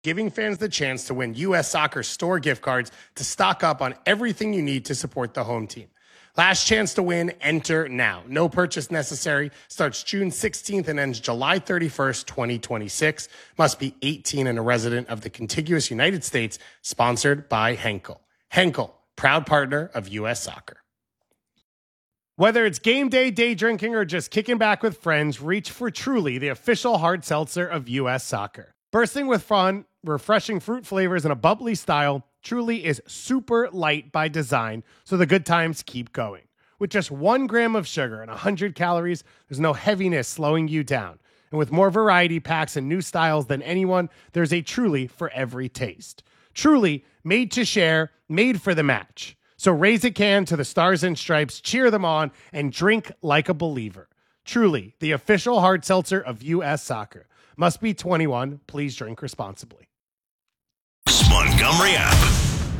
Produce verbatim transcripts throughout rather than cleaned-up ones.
giving fans the chance to win U S Soccer store gift cards to stock up on everything you need to support the home team. Last chance to win, enter now. No purchase necessary. Starts June sixteenth and ends July thirty-first, twenty twenty-six. Must be eighteen and a resident of the contiguous United States. Sponsored by Henkel. Henkel, proud partner of U S Soccer. Whether it's game day, day drinking, or just kicking back with friends, reach for Truly, the official hard seltzer of U S Soccer. Bursting with fun, refreshing fruit flavors, and a bubbly style, Truly is super light by design, so the good times keep going. With just one gram of sugar and one hundred calories, there's no heaviness slowing you down. And with more variety packs and new styles than anyone, there's a Truly for every taste. Truly, made to share, made for the match. So raise a can to the Stars and Stripes, cheer them on, and drink like a believer. Truly, the official hard seltzer of U S Soccer. Must be twenty-one. Please drink responsibly. Montgomery app.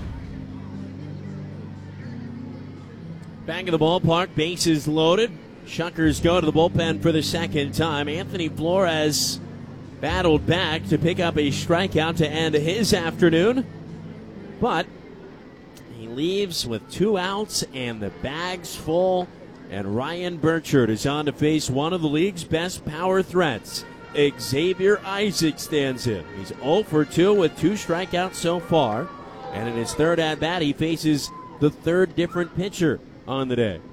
Back in the ballpark, bases loaded. Shuckers go to the bullpen for the second time. Anthony Flores battled back to pick up a strikeout to end his afternoon, but he leaves with two outs and the bags full, and Ryan Burchard is on to face one of the league's best power threats. Xavier Isaac stands in. He's oh for two with two strikeouts so far, and in his third at-bat, he faces the third different pitcher on the day.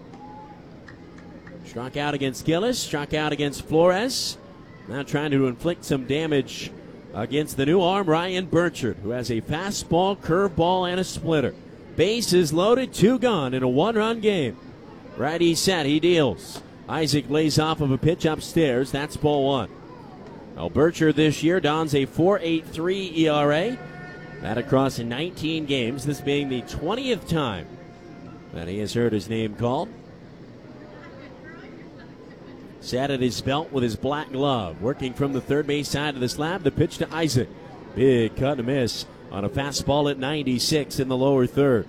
Struck out against Gillis, struck out against Flores. Now trying to inflict some damage against the new arm, Ryan Burchard, who has a fastball, curveball, and a splitter. Bases loaded, two gone in a one-run game. Righty set, he deals. Isaac lays off of a pitch upstairs. That's ball one. Now Burchard this year dons a four point eight three E R A. That across nineteen games, this being the twentieth time that he has heard his name called. Sat at his belt with his black glove. Working from the third base side of the slab, the pitch to Isaac. Big cut and miss on a fastball at ninety-six in the lower third.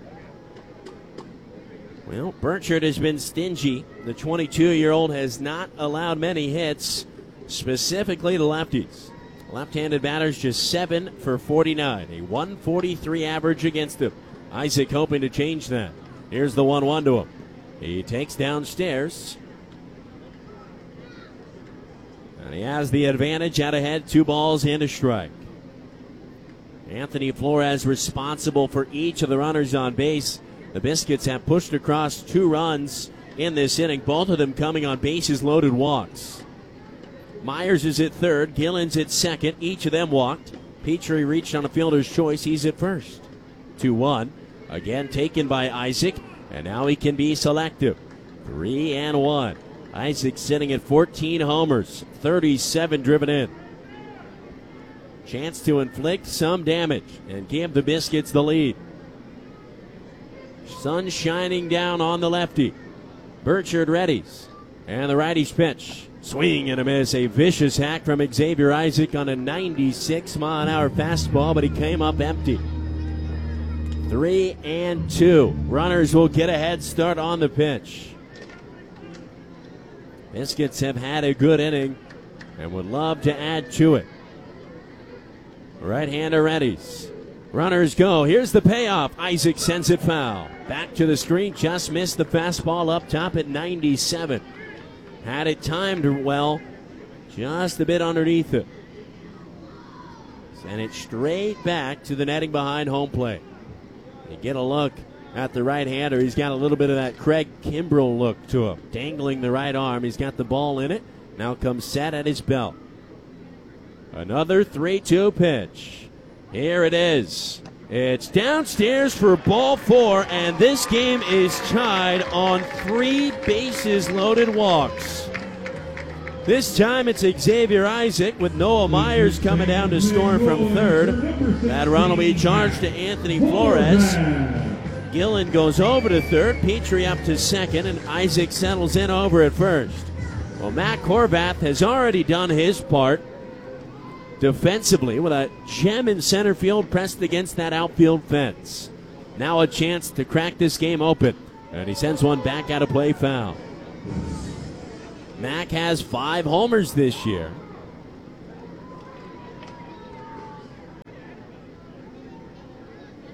Well, Burchard has been stingy. The twenty-two-year-old has not allowed many hits, specifically to lefties. Left-handed batters just seven for forty-nine, a one forty-three average against him. Isaac hoping to change that. Here's the one one to him. He takes downstairs. And he has the advantage out ahead, two balls and a strike. Anthony Flores responsible for each of the runners on base. The Biscuits have pushed across two runs in this inning, both of them coming on bases loaded walks. Myers is at third, Gillens at second, each of them walked. Petrie reached on a fielder's choice, he's at first. two one, again taken by Isaac, and now he can be selective. three and one. Isaac sitting at fourteen homers, thirty-seven driven in. Chance to inflict some damage and give the Biscuits the lead. Sun shining down on the lefty. Burchard readies. And the righty's pitch. Swing and a miss. A vicious hack from Xavier Isaac on a ninety-six mile an hour fastball, but he came up empty. Three and two. Runners will get a head start on the pitch. Biscuits have had a good inning and would love to add to it. Right-hander readies. Runners go. Here's the payoff. Isaac sends it foul. Back to the screen. Just missed the fastball up top at ninety-seven. Had it timed well. Just a bit underneath it. Send it straight back to the netting behind home plate. You get a look at the right-hander. He's got a little bit of that Craig Kimbrell look to him. Dangling the right arm. He's got the ball in it. Now comes set at his belt. Another three two pitch. Here it is. It's downstairs for ball four, and this game is tied on three bases loaded walks. This time it's Xavier Isaac with Noah Myers coming down to score from third. That run will be charged to Anthony Flores. Gillen goes over to third, Petrie up to second, and Isaac settles in over at first. Well, Matt Horvath has already done his part defensively with a gem in center field pressed against that outfield fence. Now a chance to crack this game open, and he sends one back out of play, foul. Mack has five homers this year.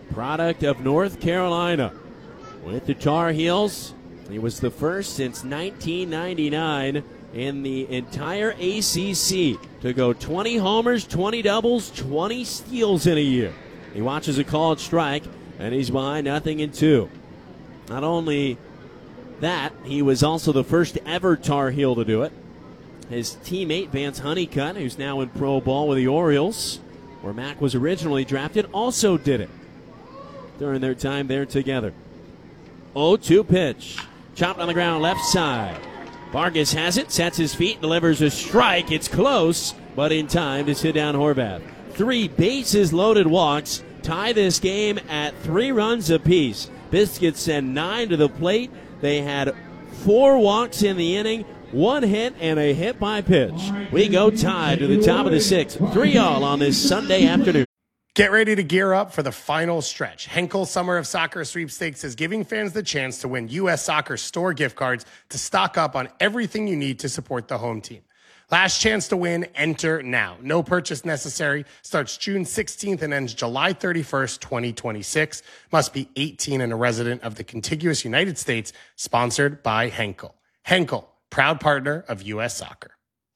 product of North Carolina. With the Tar Heels, he was the first since nineteen ninety-nine in the entire A C C to go twenty homers, twenty doubles, twenty steals in a year. He watches a called strike, and he's behind nothing in two. Not only that, he was also the first ever Tar Heel to do it. His teammate, Vance Honeycutt, who's now in pro ball with the Orioles, where Mac was originally drafted, also did it during their time there together. oh two pitch. Chopped on the ground, left side. Vargas has it, sets his feet, delivers a strike. It's close, but in time to sit down Horvath. Three bases loaded walks tie this game at three runs apiece. Biscuits send nine to the plate. They had four walks in the inning, one hit, and a hit by pitch. We go tied to the top of the sixth. three all on this Sunday afternoon. Get ready to gear up for the final stretch. Henkel Summer of Soccer Sweepstakes is giving fans the chance to win U S Soccer store gift cards to stock up on everything you need to support the home team. Last chance to win, enter now. No purchase necessary. Starts June sixteenth and ends July thirty-first, twenty twenty-six. Must be eighteen and a resident of the contiguous United States. Sponsored by Henkel. Henkel, proud partner of U S Soccer.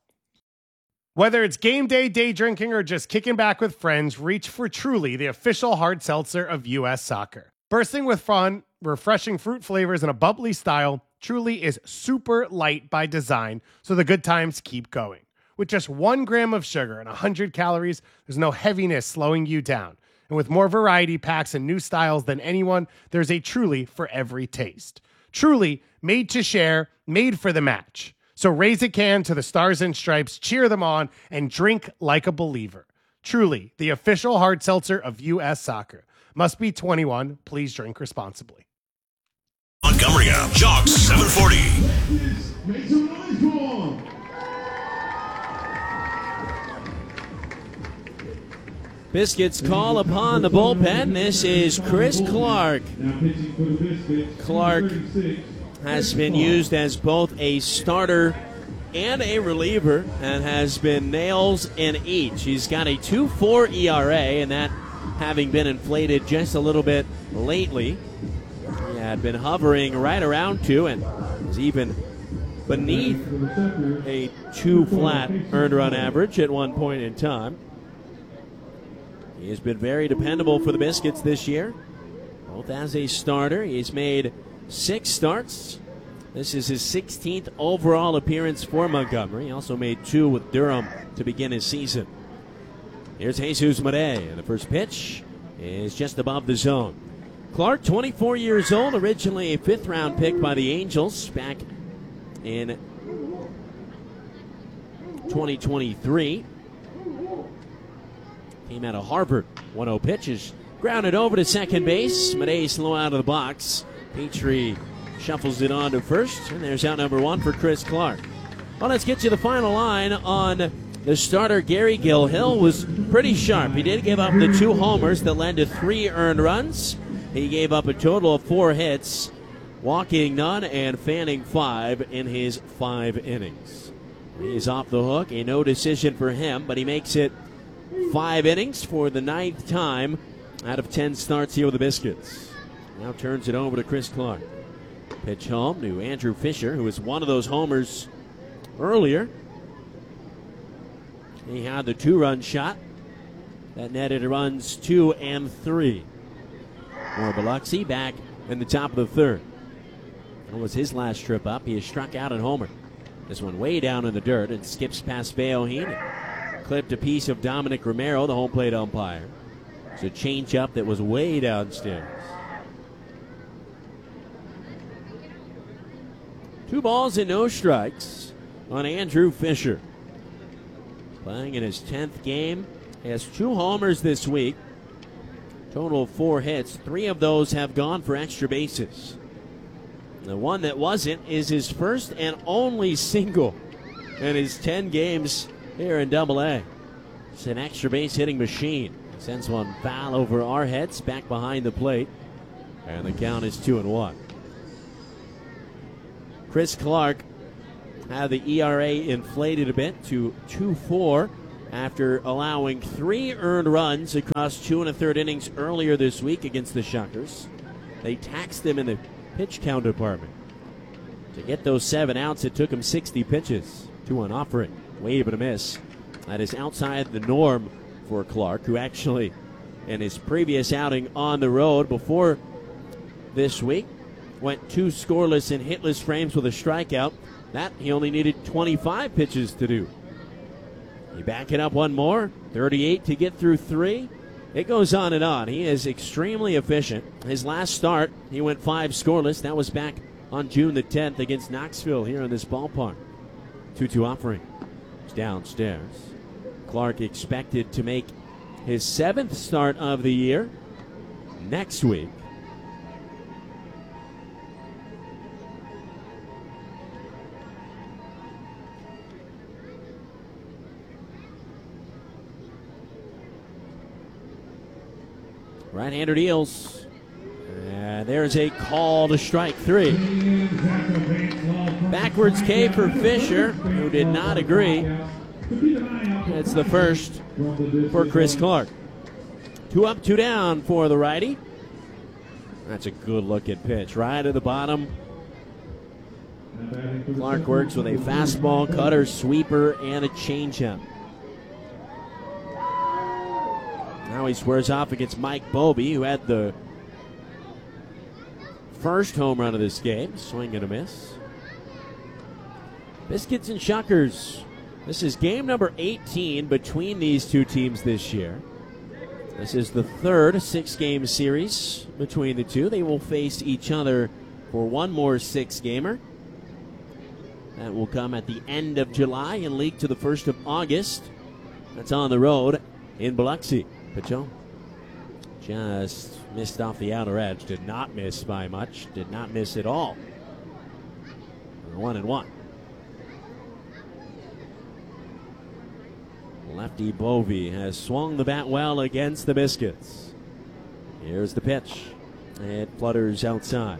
Whether it's game day, day drinking, or just kicking back with friends, reach for Truly, the official hard seltzer of U S Soccer. Bursting with fun, refreshing fruit flavors, and a bubbly style, Truly is super light by design, so the good times keep going. With just one gram of sugar and one hundred calories, there's no heaviness slowing you down. And with more variety packs and new styles than anyone, there's a Truly for every taste. Truly, made to share, made for the match. So raise a can to the Stars and Stripes, cheer them on, and drink like a believer. Truly, the official hard seltzer of U S Soccer. Must be twenty-one. Please drink responsibly. Montgomery app, Jocks seven forty. Make some noise for him. Biscuits call upon the bullpen. This is Chris Clark. Clark has been used as both a starter and a reliever and has been nails in each. He's got a two point four E R A, and that having been inflated just a little bit lately. He had been hovering right around two and was even beneath a two flat earned run average at one point in time. He has been very dependable for the Biscuits this year, both as a starter. He's made six starts. This is his sixteenth overall appearance for Montgomery. He also made two with Durham to begin his season. Here's Jesus Made, and the first pitch is just above the zone. Clark, twenty-four years old, originally a fifth round pick by the Angels back in twenty twenty-three. Came out of Harvard. one oh pitches. Grounded over to second base. Made slow out of the box. Petrie shuffles it on to first. And there's out number one for Chris Clark. Well, let's get to the final line on the starter. Gary Gilhill was pretty sharp. He did give up the two homers that led to three earned runs. He gave up a total of four hits, walking none and fanning five in his five innings. He's off the hook. A no decision for him, but he makes it five innings for the ninth time out of ten starts here with the Biscuits. Now turns it over to Chris Clark. Pitch home to Andrew Fisher, who was one of those homers earlier. He had the two-run shot that netted runs two and three. More Biloxi back in the top of the third. That was his last trip up. He has struck out at homer. This one way down in the dirt and skips past Beoheen. Clipped a piece of Dominic Romero, the home plate umpire. It's a changeup that was way downstairs. Two balls and no strikes on Andrew Fisher. Playing in his tenth game. He has two homers this week. Total of four hits. Three of those have gone for extra bases. The one that wasn't is his first and only single in his ten games here in Double A. It's an extra base hitting machine. Sends one foul over our heads, back behind the plate. And the count is two and one. Chris Clark had the E R A inflated a bit to two point four after allowing three earned runs across two and a third innings earlier this week against the Shuckers. They taxed them in the pitch count department. To get those seven outs, it took him sixty pitches. Two on offering, wave and a miss. That is outside the norm for Clark, who actually, in his previous outing on the road before this week, went two scoreless and hitless frames with a strikeout. That he only needed twenty-five pitches to do. You back it up one more, thirty-eight to get through three. It goes on and on. He is extremely efficient. His last start, he went five scoreless. That was back on June the tenth against Knoxville here in this ballpark. two two offering. It's downstairs. Clark expected to make his seventh start of the year next week. Right-hander deals. And there's a call to strike three. Backwards K for Fisher, who did not agree. It's the first for Chris Clark. Two up, two down for the righty. That's a good-looking pitch. Right at the bottom. Clark works with a fastball, cutter, sweeper, and a changeup. Now he squares off against Mike Bobey, who had the first home run of this game. Swing and a miss. Biscuits and Shuckers. This is game number eighteen between these two teams this year. This is the third six-game series between the two. They will face each other for one more six-gamer. That will come at the end of July and leak to the first of August. That's on the road in Biloxi. Pitch-o. Just missed off the outer edge. Did not miss by much. Did not miss at all. One and one. Lefty Bovey has swung the bat well against the Biscuits. Here's the pitch. It flutters outside.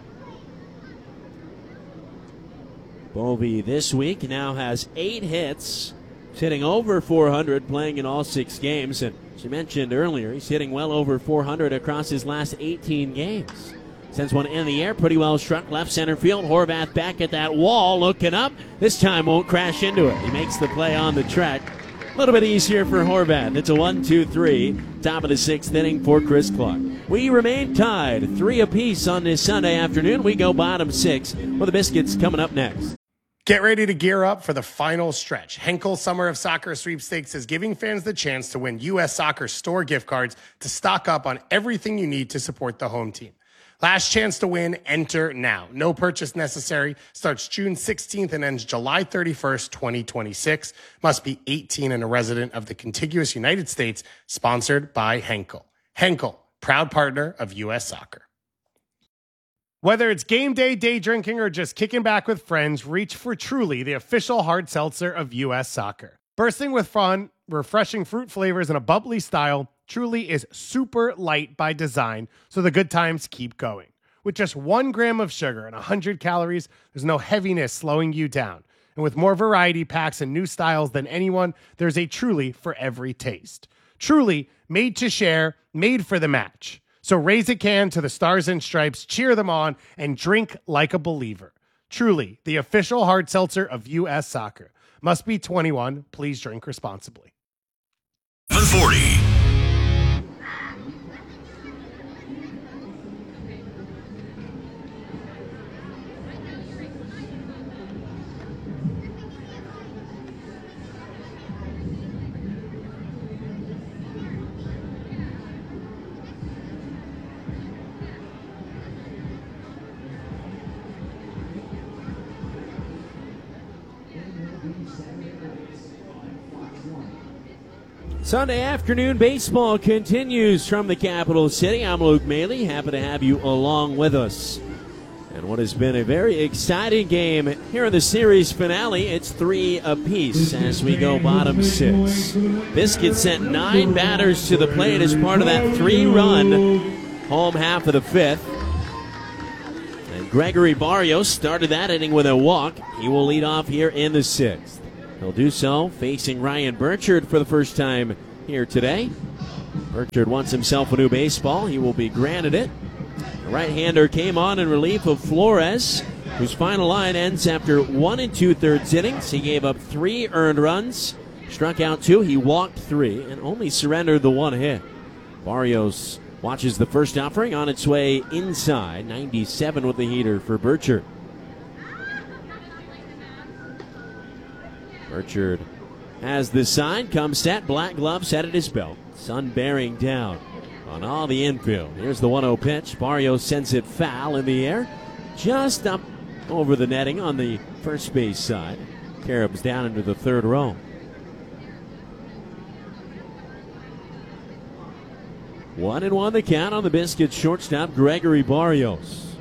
Bovey this week now has eight hits, hitting over four hundred, playing in all six games. And as you mentioned earlier, he's hitting well over four hundred across his last eighteen games. Sends one in the air, pretty well struck, left center field. Horvath back at that wall, looking up. This time won't crash into it. He makes the play on the track. A little bit easier for Horvath. It's a one two three, top of the sixth inning for Chris Clark. We remain tied, three apiece on this Sunday afternoon. We go bottom six with the Biscuits coming up next. Get ready to gear up for the final stretch. Henkel Summer of Soccer Sweepstakes is giving fans the chance to win U S Soccer Store gift cards to stock up on everything you need to support the home team. Last chance to win, enter now. No purchase necessary. Starts June sixteenth and ends July thirty-first, twenty twenty-six. Must be eighteen and a resident of the contiguous United States. Sponsored by Henkel. Henkel, proud partner of U S Soccer. Whether it's game day, day drinking, or just kicking back with friends, reach for Truly, the official hard seltzer of U S Soccer. Bursting with fun, refreshing fruit flavors, and a bubbly style, Truly is super light by design, so the good times keep going. With just one gram of sugar and one hundred calories, there's no heaviness slowing you down. And with more variety packs and new styles than anyone, there's a Truly for every taste. Truly, made to share, made for the match. So raise a can to the Stars and Stripes, cheer them on, and drink like a believer. Truly, the official hard seltzer of U S Soccer. Must be twenty-one. Please drink responsibly. seven forty. Sunday afternoon baseball continues from the capital city. I'm Luke Maley, happy to have you along with us. And what has been a very exciting game here in the series finale, it's three apiece as we go bottom six. Biscuits sent nine batters to the plate as part of that three-run home half of the fifth. And Gregory Barrios started that inning with a walk. He will lead off here in the sixth. He'll do so facing Ryan Burchard for the first time here today. Burchard wants himself a new baseball. He will be granted it. The right-hander came on in relief of Flores, whose final line ends after one and two-thirds innings. He gave up three earned runs, struck out two, he walked three, and only surrendered the one hit. Barrios watches the first offering on its way inside. ninety-seven with the heater for Burchard. Burchard has the sign, comes set, black glove set at his belt. Sun bearing down on all the infield. Here's the one oh pitch. Barrios sends it foul in the air, just up over the netting on the first base side. Caribs down into the third row. One and one the count on the Biscuits shortstop Gregory Barrios.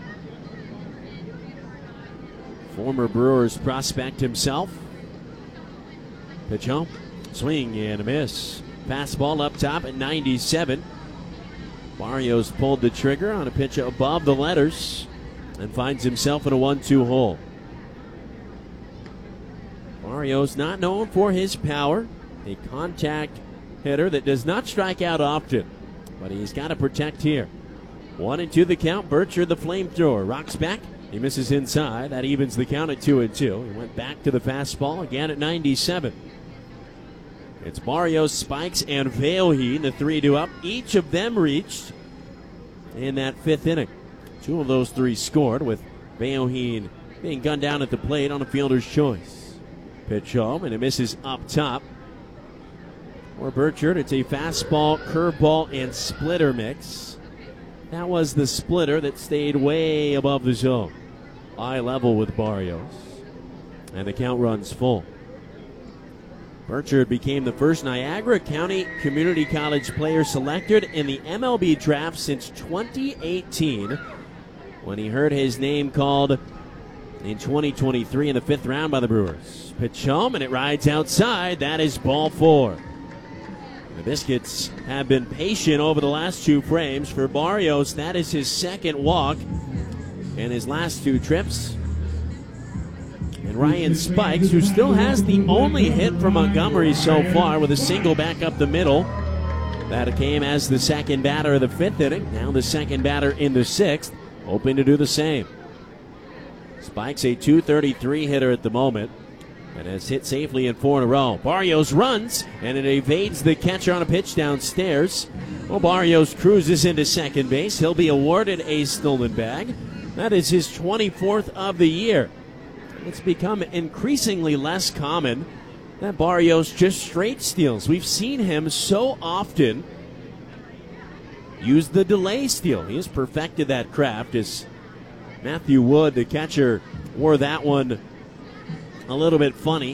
Former Brewers prospect himself. Pitch home, swing and a miss. Fastball up top at ninety-seven. Barrios pulled the trigger on a pitch above the letters and finds himself in a one two hole. Barrios not known for his power, a contact hitter that does not strike out often, but he's got to protect here. One and two the count. Burchard, the flamethrower, rocks back. He misses inside. That evens the count at two and two. He went back to the fastball again at ninety-seven. It's Barrios, Spikes, and Vailhean, the three two up. Each of them reached in that fifth inning. Two of those three scored, with Vailhean being gunned down at the plate on a fielder's choice. Pitch home, and it misses up top. For Burchard, it's a fastball, curveball, and splitter mix. That was the splitter that stayed way above the zone. Eye level with Barrios. And the count runs full. Burchard became the first Niagara County Community College player selected in the M L B draft since twenty eighteen, when he heard his name called in twenty twenty-three in the fifth round by the Brewers. Pitch home, and it rides outside. That is ball four. The Biscuits have been patient over the last two frames. For Barrios, that is his second walk in his last two trips. And Ryan Spikes, who still has the only hit from Montgomery so far, with a single back up the middle. That came as the second batter of the fifth inning. Now the second batter in the sixth, hoping to do the same. Spikes a two thirty-three hitter at the moment, and has hit safely in four in a row. Barrios runs, and it evades the catcher on a pitch downstairs. Well, Barrios cruises into second base. He'll be awarded a stolen bag. That is his twenty-fourth of the year. It's become increasingly less common that Barrios just straight steals. We've seen him so often use the delay steal. He has perfected that craft, as Matthew Wood, the catcher, wore that one a little bit funny.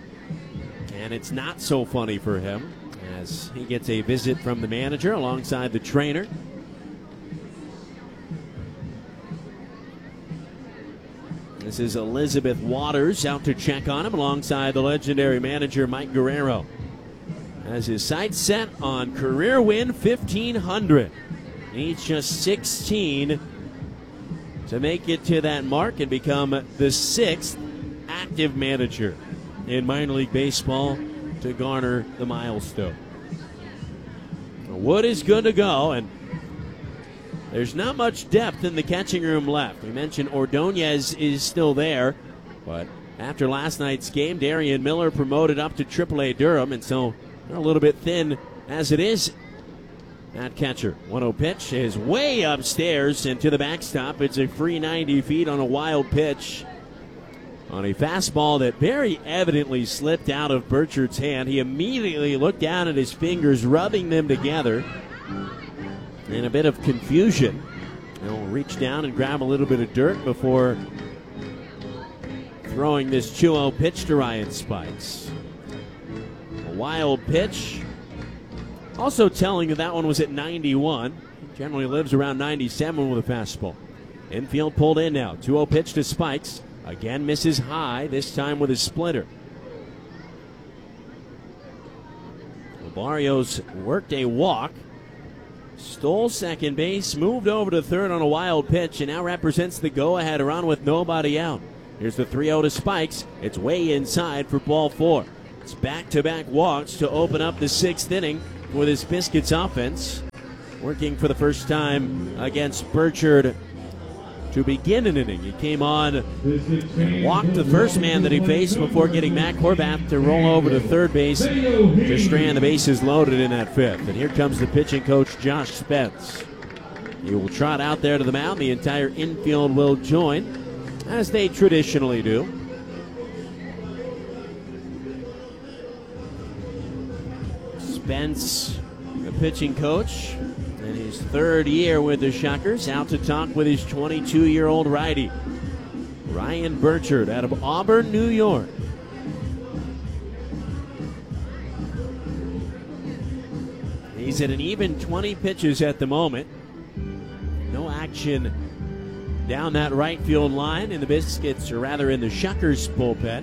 And it's not so funny for him, as he gets a visit from the manager alongside the trainer. This is Elizabeth Waters out to check on him alongside the legendary manager Mike Guerrero, as his sights set on career win fifteen hundred. Needs just sixteen to make it to that mark and become the sixth active manager in minor league baseball to garner the milestone. Wood is good to go, and there's not much depth in the catching room left. We mentioned Ordonez is still there, but after last night's game, Darian Miller promoted up to triple A Durham, and so they're a little bit thin as it is at catcher. one oh pitch is way upstairs and to the backstop. It's a free ninety feet on a wild pitch on a fastball that very evidently slipped out of Burchard's hand. He immediately looked down at his fingers, rubbing them together in a bit of confusion. He'll reach down and grab a little bit of dirt before throwing this two oh pitch to Ryan Spikes. A wild pitch. Also telling you that one was at ninety-one. He generally lives around ninety-seven with a fastball. Infield pulled in now. two oh pitch to Spikes. Again misses high, this time with a splitter. Barrios worked a walk. Stole second base, moved over to third on a wild pitch, and now represents the go-ahead run with nobody out. Here's the three oh to Spikes. It's way inside for ball four. It's back-to-back walks to open up the sixth inning for this Biscuits offense. Working for the first time against Burchard to begin an inning. He came on and walked the first man that he faced before getting Matt Horvath to roll over to third base to strand the bases loaded in that fifth. And here comes the pitching coach, Josh Spence. He will trot out there to the mound. The entire infield will join, as they traditionally do. Spence, the pitching coach, in his third year with the Shockers, out to talk with his twenty-two-year-old righty, Ryan Burchard, out of Auburn, New York. He's at an even twenty pitches at the moment. No action down that right field line in the Biscuits, or rather in the Shockers bullpen.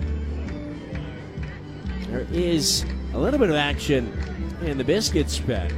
There is a little bit of action in the Biscuits pen.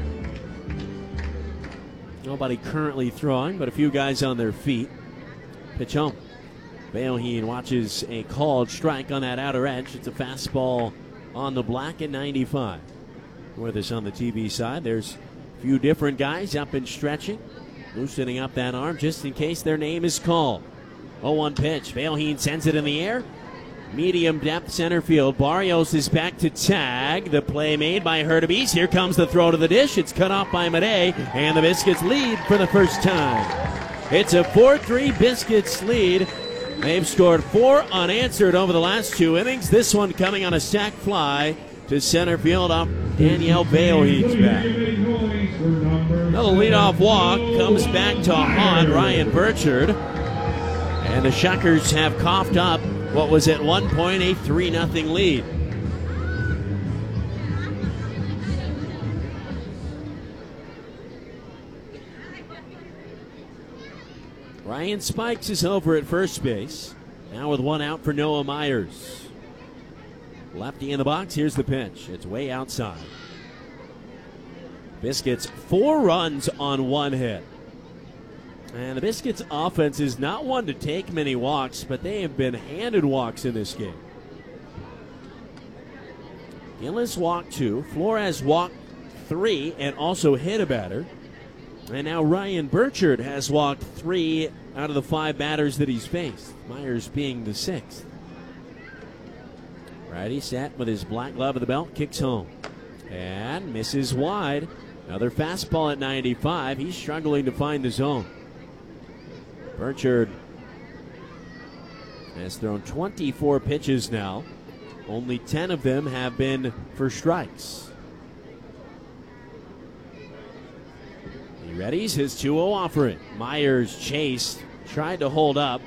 Nobody currently throwing, but a few guys on their feet. Pitch home. Beoheen watches a called strike on that outer edge. It's a fastball on the black at ninety-five. With us on the T V side, there's a few different guys up and stretching, loosening up that arm just in case their name is called. oh one pitch. Beoheen sends it in the air. Medium depth center field. Barrios is back to tag. The play made by Hurtubise. Here comes the throw to the dish. It's cut off by Madej, and the Biscuits lead for the first time. It's a four three Biscuits lead. They've scored four unanswered over the last two innings. This one coming on a sac fly to center field off Danielle Beoheen's back. Another leadoff walk comes back to haunt Ryan Burchard. And the Shockers have coughed up what was at one point a three nothing lead. Ryan Spikes is over at first base. Now with one out for Noah Myers. Lefty in the box. Here's the pitch. It's way outside. Biscuits four runs on one hit. And the Biscuits offense is not one to take many walks, but they have been handed walks in this game. Gillis walked two, Flores walked three, and also hit a batter. And now Ryan Burchard has walked three out of the five batters that he's faced, Myers being the sixth. Righty set with his black glove of the belt, kicks home. And misses wide. Another fastball at ninety-five. He's struggling to find the zone. Burchard has thrown twenty-four pitches now. Only ten of them have been for strikes. He readies his two oh offering. Myers chased, tried to hold up.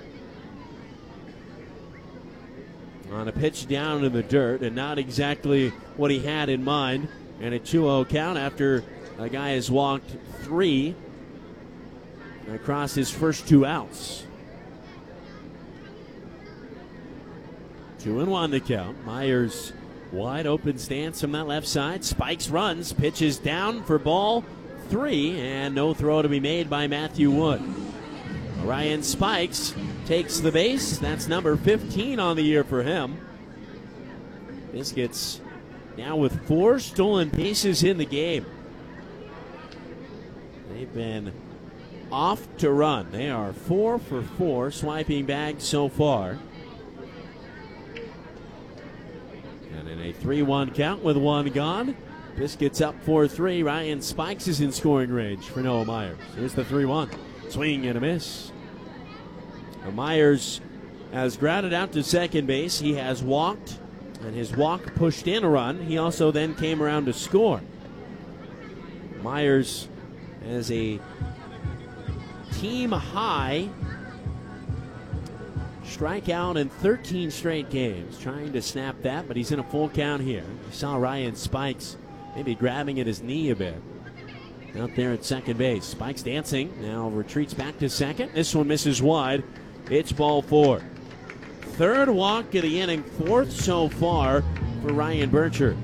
On a pitch down in the dirt, and not exactly what he had in mind. And a two oh count after a guy has walked three across his first two outs. Two and one to count. Myers wide open stance from that left side. Spikes runs, pitches down for ball three, and no throw to be made by Matthew Wood. Ryan Spikes takes the base. That's number fifteen on the year for him. Biscuits now with four stolen bases in the game. They've been off to run. They are four for four swiping bags so far. And in a three one count with one gone, Biscuits up four three. Ryan Spikes is in scoring range for Noah Myers. Here's the three one. Swing and a miss. Now Myers has grounded out to second base. He has walked, and his walk pushed in a run. He also then came around to score. Myers has a team high strikeout in thirteen straight games. Trying to snap that, but he's in a full count here. You saw Ryan Spikes maybe grabbing at his knee a bit out there at second base. Spikes dancing, now retreats back to second. This one misses wide. It's ball four. Third walk of the inning, fourth so far for Ryan Burchard.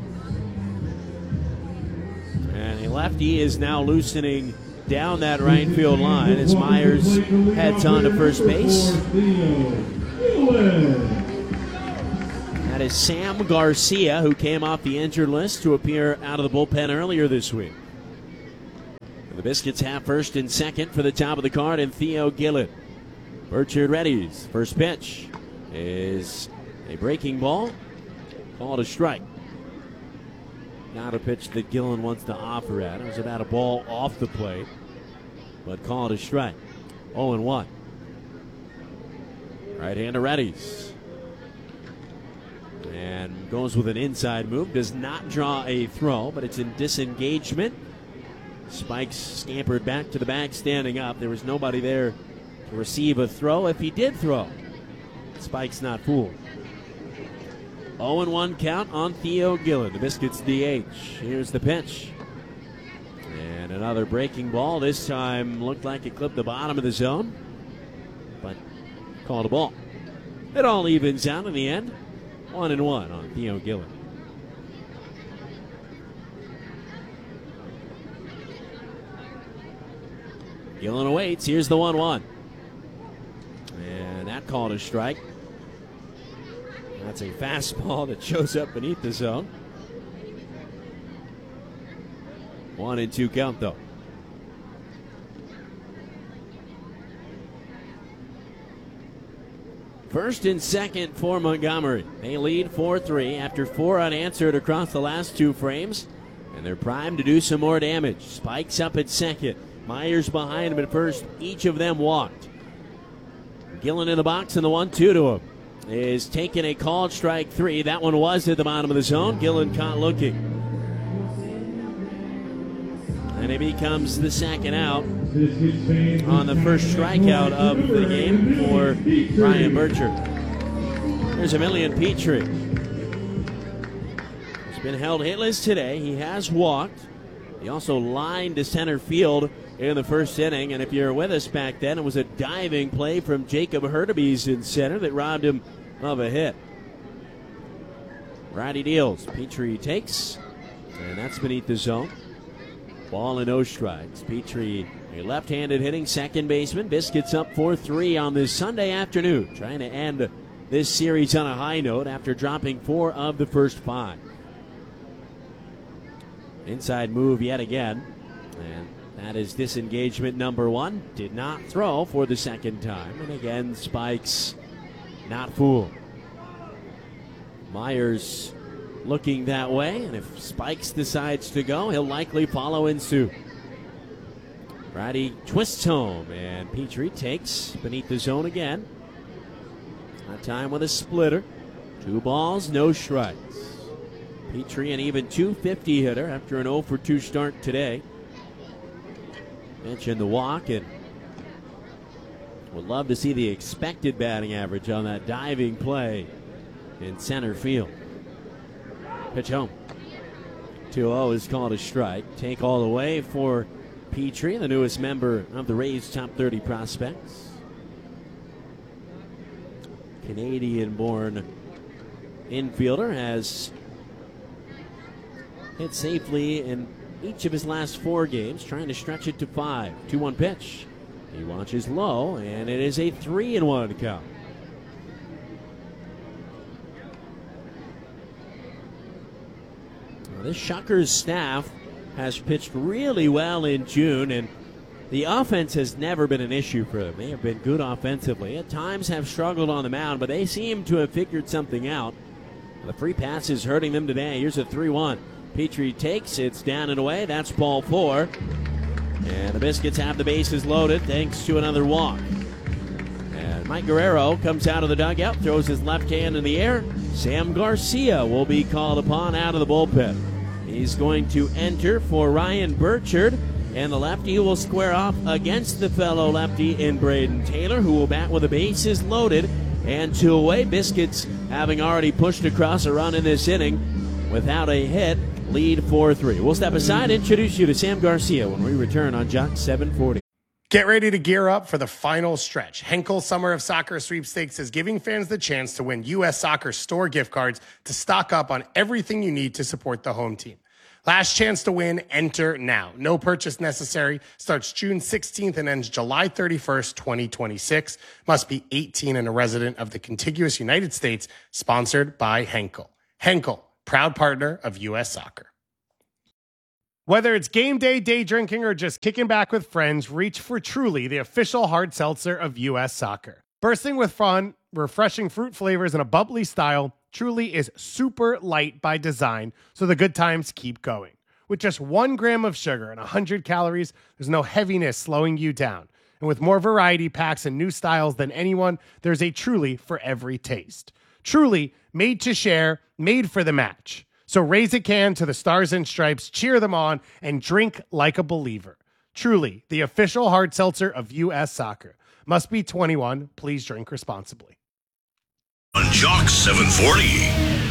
And a lefty is now loosening down that right field line as Myers heads on to first base. That is Sam Garcia, who came off the injured list to appear out of the bullpen earlier this week. The Biscuits have first and second for the top of the card, and Theo Gillen. Burchard readies. First pitch is a breaking ball, called a strike. Not a pitch that Gillen wants to offer at. It was about a ball off the plate, but called a strike. oh and one. Right-hander readies. And goes with an inside move. Does not draw a throw, but it's in disengagement. Spikes scampered back to the bag standing up. There was nobody there to receive a throw. If he did throw, Spike's not fooled. oh and one count on Theo Gillen, the Biscuits D H. Here's the pitch. And another breaking ball. This time looked like it clipped the bottom of the zone, but called a ball. It all evens out in the end. One and one on Theo Gillen. Gillen awaits. Here's the one one. And that called a strike. That's a fastball that shows up beneath the zone. One and two count, though. First and second for Montgomery. They lead four three after four unanswered across the last two frames, and they're primed to do some more damage. Spikes up at second. Myers behind him at first. Each of them walked. Gillen in the box, and the one two to him is taking a called strike three. That one was at the bottom of the zone. Gillen caught looking. And it becomes the second out on the first strikeout of the game for Brian Burchard. There's Emilian Petrie. He's been held hitless today. He has walked. He also lined to center field in the first inning, and if you're with us back then, it was a diving play from Jacob Hurtubise in center that robbed him of a hit. Righty deals. Petrie takes, and that's beneath the zone. Ball and no strikes. Petrie, a left-handed hitting second baseman. Biscuits up four three on this Sunday afternoon, trying to end this series on a high note after dropping four of the first five. Inside move yet again, and that is disengagement number one. Did not throw for the second time, and again, Spikes not fooled. Myers looking that way, and if Spikes decides to go, he'll likely follow in suit. Righty twists home, and Petrie takes beneath the zone again. That time with a splitter. Two balls, no strikes. Petrie an even two fifty hitter after an oh for two start today. Mentioned the walk, and would love to see the expected batting average on that diving play in center field. Pitch home. two oh is called a strike. Take all the way for Petrie, the newest member of the Rays' top thirty prospects. Canadian-born infielder has hit safely in each of his last four games, trying to stretch it to five. two one pitch. He watches low, and it is a three and one count. This Shuckers staff has pitched really well in June, and the offense has never been an issue for them. They have been good offensively. At times have struggled on the mound, but they seem to have figured something out. The free pass is hurting them today. Here's a three one. Petrie takes. It's down and away. That's ball four. And the Biscuits have the bases loaded thanks to another walk. And Mike Guerrero comes out of the dugout, throws his left hand in the air. Sam Garcia will be called upon out of the bullpen. He's going to enter for Ryan Burchard, and the lefty will square off against the fellow lefty in Braden Taylor, who will bat with the bases loaded and two away. Biscuits, having already pushed across a run in this inning without a hit, lead four three. We'll step aside and introduce you to Sam Garcia when we return on Jock seven forty. Get ready to gear up for the final stretch. Henkel Summer of Soccer Sweepstakes is giving fans the chance to win U S Soccer store gift cards to stock up on everything you need to support the home team. Last chance to win, enter now. No purchase necessary. Starts June sixteenth and ends July thirty-first, twenty twenty-six. Must be eighteen and a resident of the contiguous United States. Sponsored by Henkel. Henkel, proud partner of U S Soccer. Whether it's game day, day drinking, or just kicking back with friends, reach for Truly, the official hard seltzer of U S Soccer. Bursting with fun, refreshing fruit flavors, and a bubbly style, Truly is super light by design, so the good times keep going. With just one gram of sugar and one hundred calories, there's no heaviness slowing you down. And with more variety packs and new styles than anyone, there's a Truly for every taste. Truly, made to share, made for the match. So raise a can to the Stars and Stripes, cheer them on, and drink like a believer. Truly, the official hard seltzer of U S Soccer. Must be twenty-one. Please drink responsibly. On Jock seven forty.